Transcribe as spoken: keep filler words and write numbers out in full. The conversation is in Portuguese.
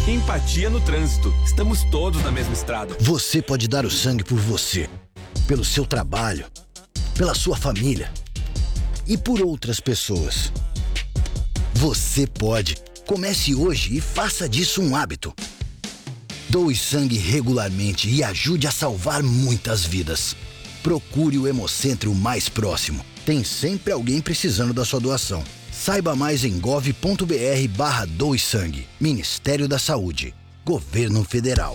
Empatia no trânsito. Estamos todos na mesma estrada. Você pode dar o sangue por você, pelo seu trabalho, pela sua família e por outras pessoas. Você pode. Comece hoje e faça disso um hábito. Doe sangue regularmente e ajude a salvar muitas vidas. Procure o Hemocentro mais próximo. Tem sempre alguém precisando da sua doação. Saiba mais em gov ponto br barra doe sangue. Ministério da Saúde. Governo Federal.